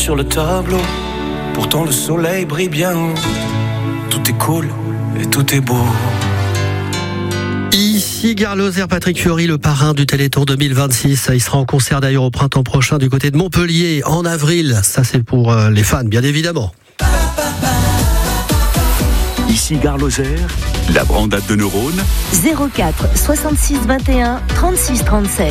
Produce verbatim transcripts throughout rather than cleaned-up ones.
sur le tableau. Pourtant le soleil brille bien haut. Tout est cool et tout est beau. Ici Gare Lozère, Patrick Fiori, le parrain du Téléthon deux mille vingt-six. Il sera en concert d'ailleurs au printemps prochain du côté de Montpellier, en avril. Ça c'est pour euh, les fans, bien évidemment. Ici Gare Lozère, la brandade de neurones. zéro quatre soixante-six vingt et un trente-six trente-sept.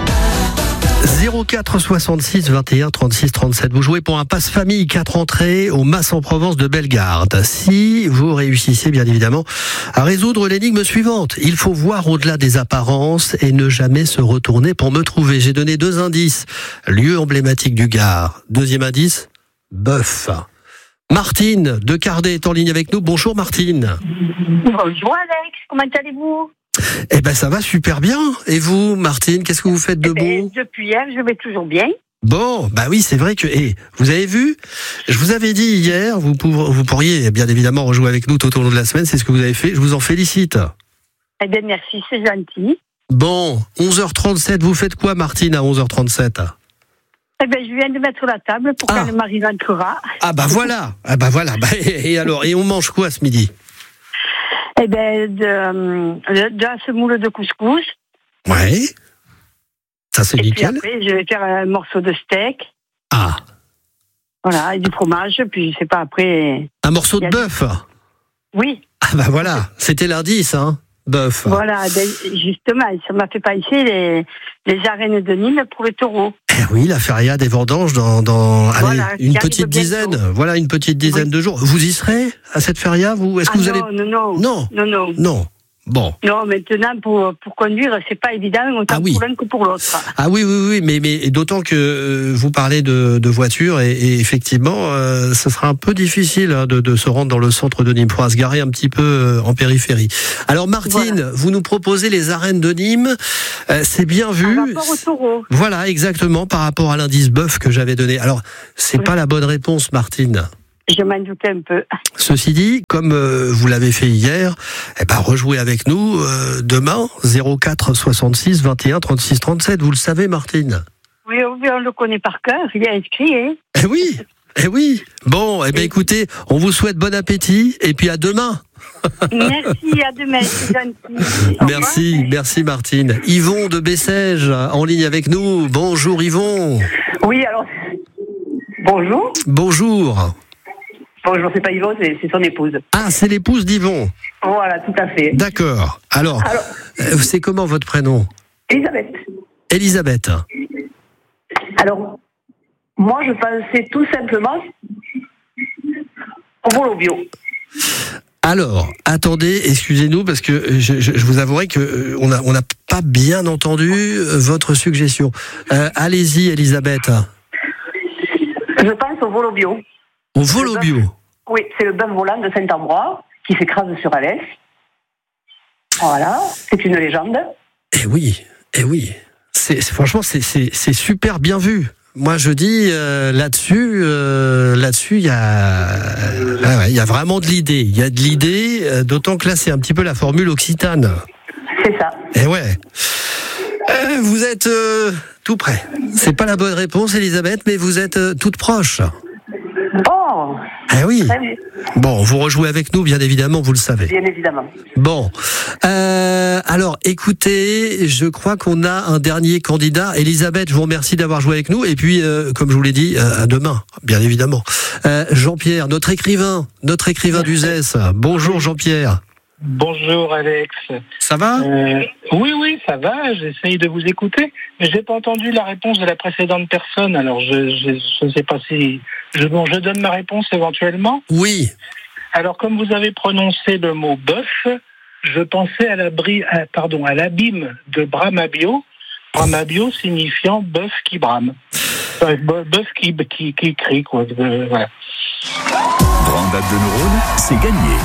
zéro quatre soixante-six vingt et un trente-six trente-sept. Vous jouez pour un passe famille quatre entrées au Mas en Provence de Bellegarde. Si vous réussissez bien évidemment à résoudre l'énigme suivante, il faut voir au-delà des apparences et ne jamais se retourner pour me trouver. J'ai donné deux indices. Lieu emblématique du Gard. Deuxième indice, bœuf. Martine de Cardet est en ligne avec nous. Bonjour Martine. Bonjour Alex, comment allez-vous ? Eh ben ça va super bien. Et vous Martine, qu'est-ce que vous faites de eh ben, beau ? Depuis hier, je vais toujours bien. Bon, bah oui, c'est vrai que, eh, vous avez vu, je vous avais dit hier, vous, pour, vous pourriez bien évidemment rejouer avec nous tout au long de la semaine, c'est ce que vous avez fait, je vous en félicite. Eh bien merci, c'est gentil. Bon, onze heures trente-sept, vous faites quoi Martine à onze heures trente-sept ? Eh bien je viens de mettre la table pour Ah. quand le mari rentrera. Ah bah voilà, ah bah voilà, bah, et, et alors, et on mange quoi ce midi ? Eh bien de, de, de la semoule de couscous. Ouais, ça c'est Et puis nickel. après, je vais faire un morceau de steak. Ah, Voilà, et du fromage, puis je sais pas après. un morceau Il y de a bœuf. Oui, Ah bah voilà, c'était l'indice, hein, bœuf. voilà, ben, justement, ça m'a fait penser les, les arènes de Nîmes pour les taureaux. Eh oui, la feria des vendanges dans, dans allez, Voilà, qui une arrive petite bientôt. dizaine, voilà, une petite dizaine Oui. de jours. Vous y serez à cette feria, vous ? Est-ce que Ah vous non, allez non, non, Non. non, non. Non. Bon. Non, maintenant, pour, pour conduire, c'est pas évident, autant Ah oui. pour l'un que pour l'autre. Ah oui, oui, oui, mais, mais d'autant que euh, vous parlez de, de voiture et, et effectivement, euh, ce sera un peu difficile hein, de, de se rendre dans le centre de Nîmes. Il faudra se garer un petit peu euh, en périphérie. Alors Martine, Voilà. vous nous proposez les arènes de Nîmes. Euh, c'est bien vu. Par rapport au taureau. Voilà, exactement, par rapport à l'indice bœuf que j'avais donné. Alors, c'est Oui. pas la bonne réponse, Martine. Je m'en doutais un peu. Ceci dit, comme euh, vous l'avez fait hier, eh ben rejouez avec nous euh, demain zéro quatre soixante-six vingt et un trente-six trente-sept. Vous le savez, Martine. Oui, oui, on le connaît par cœur, il est inscrit, hein. Eh oui, eh oui. Bon, eh ben écoutez, on vous souhaite bon appétit et puis à demain. Merci, à demain, c'est gentil. Au Merci, revoir. merci Martine. Yvon de Bessèges en ligne avec nous. Bonjour Yvon. Oui, alors, bonjour. Bonjour. Bonjour, c'est pas Yvon, c'est, c'est son épouse. Ah, c'est l'épouse d'Yvon. Voilà, tout à fait. D'accord. Alors, Alors, euh, c'est comment votre prénom ? Elisabeth. Elisabeth. Alors, moi, je pensais tout simplement au volo bio. Alors, attendez, excusez-nous, parce que je, je, je vous avouerai que euh, on a, on n'a pas bien entendu euh, votre suggestion. Euh, allez-y, Elisabeth. Je pense au volo bio. Au volo bio. Oui, c'est le bœuf volant de Saint-Ambrois qui s'écrase sur Alès. Voilà, c'est une légende. Eh oui, eh oui. C'est, c'est- franchement, c'est, c'est, c'est super bien vu. Moi, je dis euh, là-dessus, euh, là-dessus, il y a, ah ouais, il y a vraiment de l'idée. Il y a de l'idée, euh, d'autant que là, c'est un petit peu la formule occitane. C'est ça. Eh ouais. Euh, vous êtes euh, tout près. C'est pas la bonne réponse, Elisabeth, mais vous êtes euh, toute proche. Oh, Eh oui. très bien, Bon, vous rejouez avec nous, bien évidemment, vous le savez. bien évidemment. Bon, euh, alors écoutez, je crois qu'on a un dernier candidat. Elisabeth, je vous remercie d'avoir joué avec nous. Et puis, euh, comme je vous l'ai dit, euh, à demain, bien évidemment. Euh, Jean-Pierre, notre écrivain, notre écrivain d'Uzès. Bonjour Jean-Pierre. Bonjour Alex. Ça va ? Euh, oui, oui, ça va, j'essaye de vous écouter, mais j'ai pas entendu la réponse de la précédente personne, alors je je, je sais pas si... Je, bon, je donne ma réponse éventuellement. Oui. Alors, comme vous avez prononcé le mot bœuf, je pensais à l'abri, à, pardon, à l'abîme de Bramabio, Bramabio signifiant bœuf qui brame. Enfin, bœuf qui, qui, qui crie, quoi. Euh, voilà. Brandade de neurones, c'est gagné.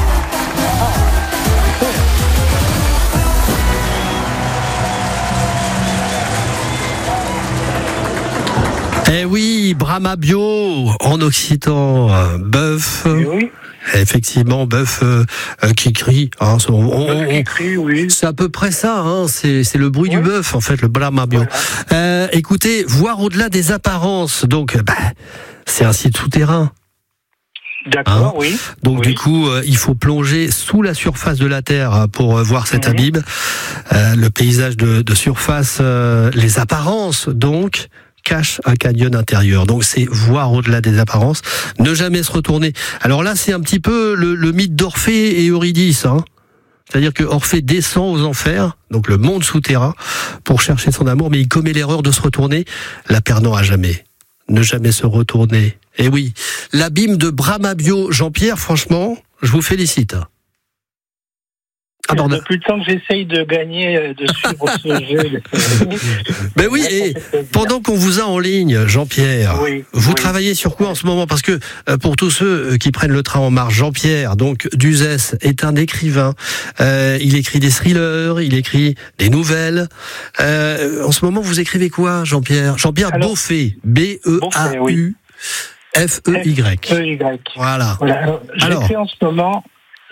Eh oui, Brahma Bio, en occitan, euh, bœuf. Eh oui. Effectivement, bœuf euh, euh, qui crie. Hein, on, on, Bœuf qui crie, oui. C'est à peu près ça. Hein, c'est, c'est le bruit Ouais. du bœuf, en fait, le Brahma Bio. Voilà. Euh, écoutez, voir au-delà des apparences. Donc, bah, c'est un site souterrain. D'accord, Hein oui. Donc oui. du coup, euh, il faut plonger sous la surface de la Terre pour euh, voir cet Mhm. abîme. Euh, le paysage de, de surface, euh, les apparences, donc, cachent un canyon intérieur. Donc c'est voir au-delà des apparences, ne jamais se retourner. Alors là, c'est un petit peu le, le mythe d'Orphée et Eurydice. Hein. C'est-à-dire que Orphée descend aux enfers, donc le monde souterrain, pour chercher son amour, mais il commet l'erreur de se retourner, la perdant à jamais. Ne jamais se retourner. Et oui, l'abîme de Brahma Bio, Jean-Pierre, franchement, je vous félicite. Ah, pardon. Depuis le temps que j'essaye de gagner, euh, de suivre ce jeu. Ben oui, et pendant qu'on vous a en ligne, Jean-Pierre, Oui, vous oui. travaillez sur quoi en ce moment? Parce que euh, pour tous ceux qui prennent le train en marche, Jean-Pierre, donc d'Uzès, est un écrivain. Euh, il écrit des thrillers, il écrit des nouvelles. Euh, en ce moment, vous écrivez quoi, Jean-Pierre? Jean-Pierre Alors, Beaufait, B E A U F E Y. E Y. Voilà. Voilà. Alors, Alors. j'écris en ce moment,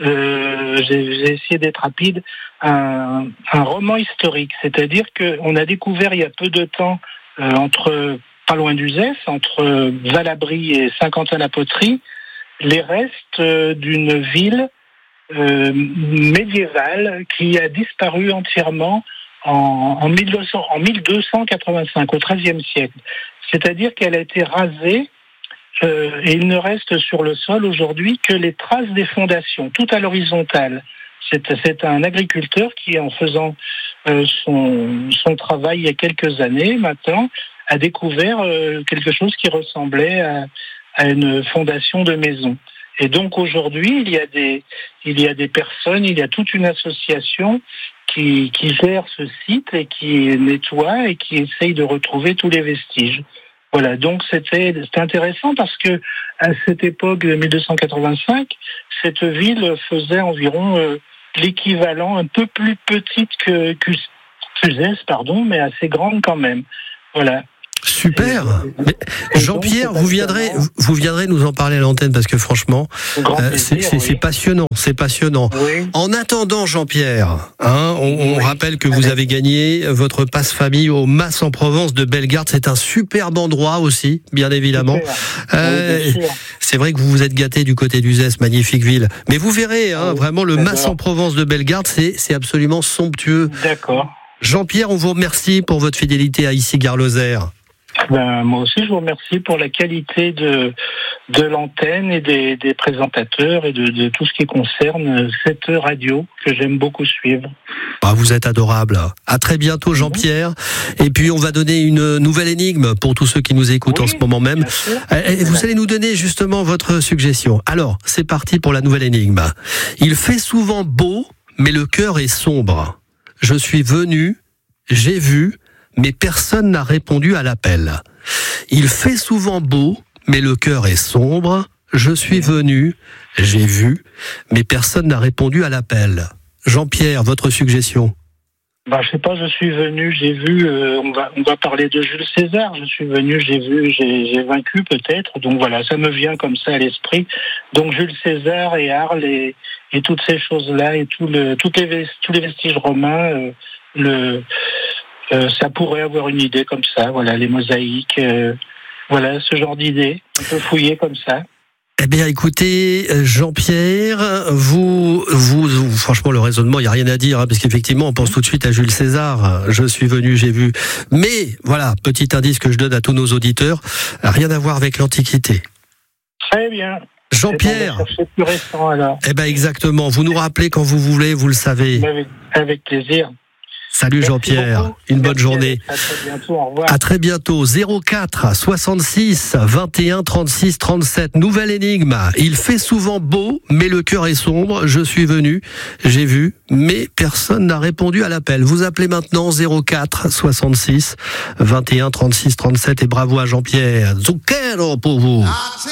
euh, j'ai, j'ai essayé d'être rapide, un, un roman historique. C'est-à-dire qu'on a découvert il y a peu de temps, euh, entre pas loin d'Uzès, entre Valabry et Saint-Quentin-la-Poterie, les restes euh, d'une ville euh, médiévale qui a disparu entièrement en, en, mille deux cents, en mille deux cent quatre-vingt-cinq, au treizième siècle. C'est-à-dire qu'elle a été rasée. Euh, et il ne reste sur le sol aujourd'hui que les traces des fondations, tout à l'horizontale. C'est, c'est un agriculteur qui, en faisant euh, son, son travail il y a quelques années maintenant, a découvert euh, quelque chose qui ressemblait à, à une fondation de maison. Et donc aujourd'hui, il y a des, il y a des personnes, il y a toute une association qui, qui gère ce site et qui nettoie et qui essaye de retrouver tous les vestiges. Voilà, donc c'était, c'était intéressant parce que à cette époque de mille deux cent quatre-vingt-cinq, cette ville faisait environ euh, l'équivalent un peu plus petite que qu'Uzès, pardon, mais assez grande quand même. Voilà. Super. Mais Jean-Pierre, vous viendrez, vous viendrez nous en parler à l'antenne parce que franchement, euh, c'est, c'est, c'est passionnant, c'est passionnant. Oui. En attendant, Jean-Pierre, hein, on, on oui. rappelle que vous avez gagné votre passe-famille au Mas en Provence de Bellegarde. C'est un superbe endroit aussi, bien évidemment. Euh, oui, bien c'est vrai que vous vous êtes gâté du côté d'Uzès, magnifique ville. Mais vous verrez, hein, oui, vraiment le d'accord. Mas en Provence de Bellegarde, c'est, c'est absolument somptueux. D'accord. Jean-Pierre, on vous remercie pour votre fidélité à Ici Gare Lozère. Ben, moi aussi, je vous remercie pour la qualité de, de l'antenne et des, des présentateurs et de, de tout ce qui concerne cette radio que j'aime beaucoup suivre. Ah, vous êtes adorable. À très bientôt, Jean-Pierre. Et puis, on va donner une nouvelle énigme pour tous ceux qui nous écoutent oui, en ce moment même. Et vous allez nous donner justement votre suggestion. Alors, c'est parti pour la nouvelle énigme. Il fait souvent beau, mais le cœur est sombre. Je suis venu, j'ai vu, mais personne n'a répondu à l'appel. Il fait souvent beau, mais le cœur est sombre. Je suis venu, j'ai vu, mais personne n'a répondu à l'appel. Jean-Pierre, votre suggestion? Bah, je sais pas, je suis venu, j'ai vu, euh, on va on va parler de Jules César. Je suis venu, j'ai vu, j'ai, j'ai vaincu peut-être. Donc voilà, ça me vient comme ça à l'esprit. Donc Jules César et Arles et, et toutes ces choses-là et tout le, toutes les, tous les vestiges romains, euh, le... Euh, ça pourrait avoir une idée comme ça, voilà, les mosaïques, euh, voilà, ce genre d'idée, on peut fouiller comme ça. Eh bien, écoutez, Jean-Pierre, vous, vous, vous franchement, le raisonnement, il n'y a rien à dire, hein, parce qu'effectivement, on pense tout de suite à Jules César. Je suis venu, j'ai vu. Mais, voilà, petit indice que je donne à tous nos auditeurs, rien à voir avec l'Antiquité. Très bien. Jean-Pierre. C'est plus récent, alors. Eh ben, exactement. Vous nous rappelez quand vous voulez, vous le savez. Avec, avec plaisir. Salut Merci Jean-Pierre, beaucoup. une bonne Merci, journée. À très bientôt, au revoir. À très bientôt. zéro quatre soixante-six vingt et un trente-six trente-sept. Nouvelle énigme. Il fait souvent beau, mais le cœur est sombre. Je suis venu, j'ai vu, mais personne n'a répondu à l'appel. Vous appelez maintenant zéro quatre soixante-six vingt et un trente-six trente-sept et bravo à Jean-Pierre. Zucchero pour vous.